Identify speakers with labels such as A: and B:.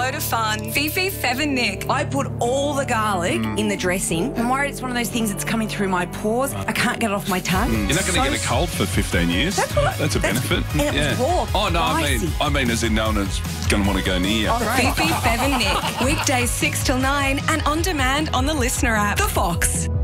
A: load of fun. Fifi, Fev and Nick.
B: I put all the garlic in the dressing. I'm worried it's one of those things that's coming through my pores. I can't get it off my tongue.
C: You're not going to get a cold for 15 years. That's a benefit.
B: And it was raw.
C: Oh, no, I mean as in no one's going to want to go near you.
A: Fifi, Fev and Nick. Weekdays 6 till 9 and on demand on the Listener app. The Fox.